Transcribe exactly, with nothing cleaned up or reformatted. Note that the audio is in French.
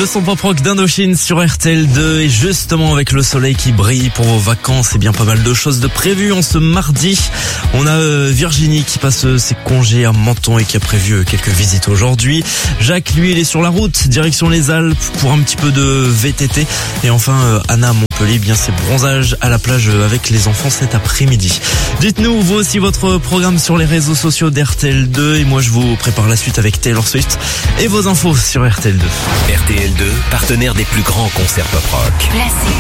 Le son pop rock d'Indochine sur R T L deux et justement avec le soleil qui brille pour vos vacances et bien pas mal de choses de prévues en ce mardi. On a euh, Virginie qui passe euh, ses congés à Menton et qui a prévu euh, quelques visites aujourd'hui. Jacques, lui, il est sur la route, direction les Alpes pour un petit peu de V T T. Et enfin euh, Anna à Montpellier, bien ses bronzages à la plage euh, avec les enfants cet après-midi. Dites-nous vous aussi votre programme sur les réseaux sociaux d'R T L deux et moi je vous prépare la suite avec Taylor Swift et vos infos sur R T L deux. R T L deux, partenaire des plus grands concerts pop rock. Classique.